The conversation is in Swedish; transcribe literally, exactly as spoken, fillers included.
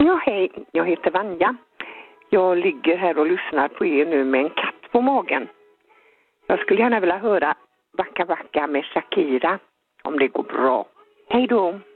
Ja, hej. Jag heter Vanja. Jag ligger här och lyssnar på er nu med en katt på magen. Jag skulle gärna vilja höra Waka Waka med Shakira, om det går bra. Hej då!